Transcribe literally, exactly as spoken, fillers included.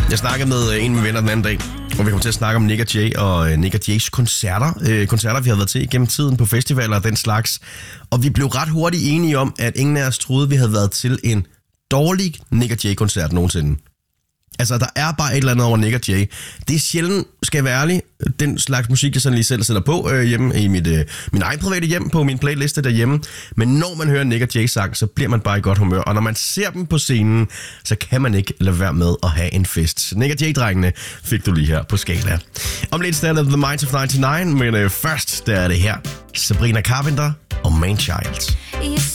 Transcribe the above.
Jeg snakkede med en af mine venner den anden dag, hvor vi kom til at snakke om Nick og Jay og Nick og Jays koncerter. Øh, koncerter, vi havde været til igennem tiden på festivaler og den slags. Og vi blev ret hurtigt enige om, at ingen af os troede, vi havde været til en dårlig Nick og Jay-koncert nogensinde. Altså, der er bare et eller andet over Nick og Jay. Det er sjældent, skal jeg være ærlig, den slags musik, jeg sådan lige selv sætter på øh, hjemme i mit, øh, min egen private hjem, på min playliste derhjemme. Men når man hører Nick og Jay sang, så bliver man bare i godt humør. Og når man ser dem på scenen, så kan man ikke lade være med at have en fest. Nick og Jay-drengene fik du lige her på Skala. Om lidt starter The Minds of nioghalvfems, men øh, først der er det her Sabrina Carpenter og Man Child.